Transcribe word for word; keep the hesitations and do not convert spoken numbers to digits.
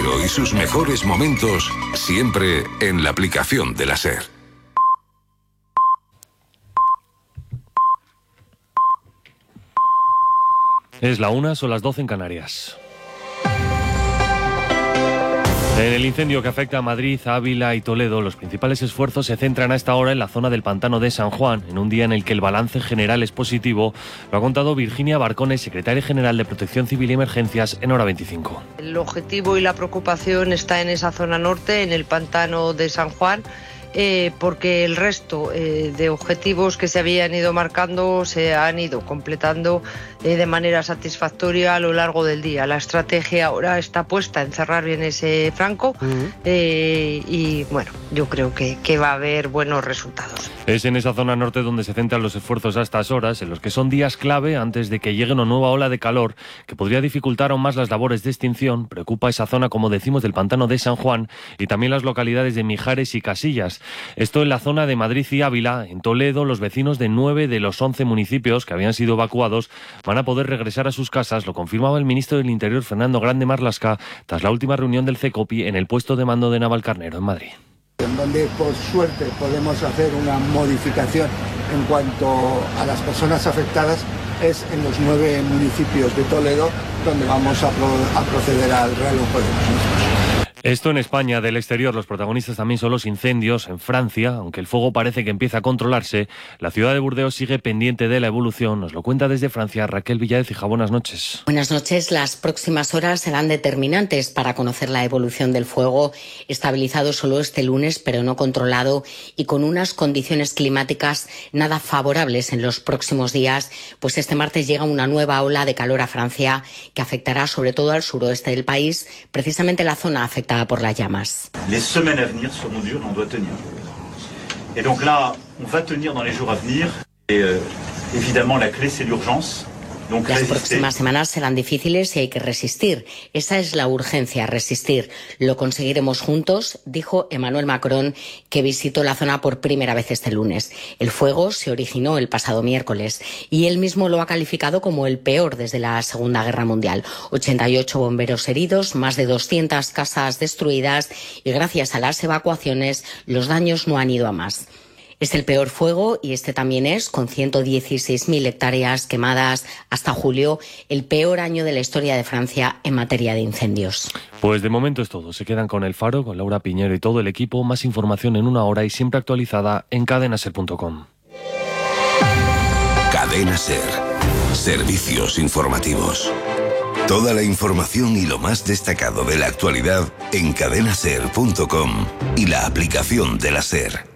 Toledo y sus mejores momentos siempre en la aplicación de la SER. Es la una, son las doce en Canarias. En el incendio que afecta a Madrid, Ávila y Toledo, los principales esfuerzos se centran a esta hora en la zona del pantano de San Juan, en un día en el que el balance general es positivo. Lo ha contado Virginia Barcones, secretaria general de Protección Civil y Emergencias, en Hora veinticinco. El objetivo y la preocupación está en esa zona norte, en el pantano de San Juan, eh, porque el resto eh, de objetivos que se habían ido marcando se han ido completando eh, de manera satisfactoria a lo largo del día. La estrategia ahora está puesta en cerrar bien ese franco uh-huh. eh, y bueno, yo creo que, que va a haber buenos resultados. Es en esa zona norte donde se centran los esfuerzos a estas horas, en los que son días clave antes de que llegue una nueva ola de calor que podría dificultar aún más las labores de extinción. Preocupa esa zona, como decimos, del pantano de San Juan y también las localidades de Mijares y Casillas. Esto en la zona de Madrid y Ávila. En Toledo, los vecinos de nueve de los once municipios que habían sido evacuados van a poder regresar a sus casas. Lo confirmaba el ministro del Interior, Fernando Grande Marlaska, tras la última reunión del CECOPI en el puesto de mando de Navalcarnero, en Madrid. En donde, por suerte, podemos hacer una modificación en cuanto a las personas afectadas es en los nueve municipios de Toledo, donde vamos a, pro- a proceder al realojo de los mismos. Esto en España. Del exterior, los protagonistas también son los incendios. En Francia, aunque el fuego parece que empieza a controlarse, la ciudad de Burdeos sigue pendiente de la evolución. Nos lo cuenta desde Francia Raquel Villaécija. Buenas noches. Buenas noches. Las próximas horas serán determinantes para conocer la evolución del fuego, estabilizado solo este lunes, pero no controlado, y con unas condiciones climáticas nada favorables en los próximos días, pues este martes llega una nueva ola de calor a Francia que afectará sobre todo al suroeste del país, precisamente la zona afectada por las llamas. Les semaines à venir seront dures, on doit tenir. Et donc là, on va tenir dans les jours à venir. Et euh, évidemment, la clé, c'est l'urgence. Donc, Las résister. próximas semanas serán difíciles y hay que resistir. Esa es la urgencia, resistir. Lo conseguiremos juntos, dijo Emmanuel Macron, que visitó la zona por primera vez este lunes. El fuego se originó el pasado miércoles y él mismo lo ha calificado como el peor desde la Segunda Guerra Mundial. ochenta y ocho bomberos heridos, más de doscientas casas destruidas y gracias a las evacuaciones los daños no han ido a más. Es el peor fuego y este también es, con ciento dieciséis mil hectáreas quemadas hasta julio, el peor año de la historia de Francia en materia de incendios. Pues de momento es todo. Se quedan con El Faro, con Laura Piñero y todo el equipo. Más información en una hora y siempre actualizada en cadena ser punto com. Cadena SER. Servicios informativos. Toda la información y lo más destacado de la actualidad en cadena ser punto com y la aplicación de la SER.